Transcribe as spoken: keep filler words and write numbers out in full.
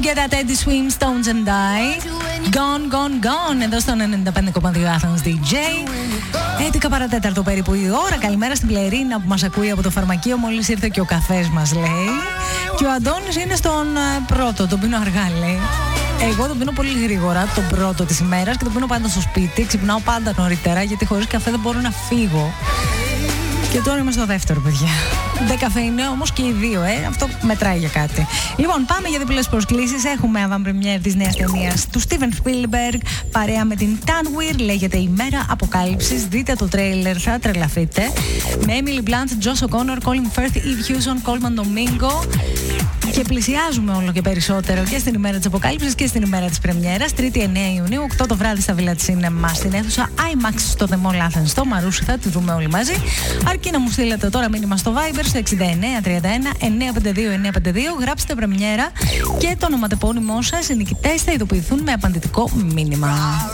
Get That Eddie Swim, Stones and Die. Gone, gone, gone. Εδώ στον ενενήντα πέντε κόμμα δύο Athens ντι τζέι. έντεκα παρατέταρτο περίπου η ώρα. Καλημέρα στην Πλερίνα που μας ακούει από το φαρμακείο. Μόλις ήρθε και ο καφές μας, λέει. Και ο Αντώνης είναι στον πρώτο. Τον πίνω αργά, λέει. Εγώ τον πίνω πολύ γρήγορα, τον πρώτο της ημέρας, και τον πίνω πάντα στο σπίτι. Ξυπνάω πάντα νωρίτερα, γιατί χωρίς καφέ δεν μπορώ να φύγω. Και τώρα είμαι στο δεύτερο, παιδιά. Δεν καφέινε όμως και οι δύο, ε. Αυτό μετράει για κάτι. Λοιπόν, πάμε για διπλές προσκλήσεις. Έχουμε avant-première της νέας ταινίας του Steven Spielberg, παρέα με την Tanweer. Λέγεται Η Μέρα Αποκάλυψης. Δείτε το τρέιλερ, θα τρελαθείτε. Με Emily Blunt, Josh O'Connor, Colin Firth, Eve Hewson, Coleman Domingo. Και πλησιάζουμε όλο και περισσότερο και στην ημέρα της Αποκάλυψης και στην ημέρα της πρεμιέρας. Τρίτη εννέα Ιουνίου, οκτώ το βράδυ στα Village Cinema, στην αίθουσα IMAX στο The Mall Athens, στο Μαρούσι. Θα τη δούμε όλοι μαζί. Αρκεί να μου στείλετε τώρα μήνυμα στο Viber στο εξήντα εννέα τριάντα ένα εννιακόσια πενήντα δύο εννιακόσια πενήντα δύο. Γράψτε πρεμιέρα και το ονοματεπώνυμό σας. Οι νικητές θα ειδοποιηθούν με απαντητικό μήνυμα.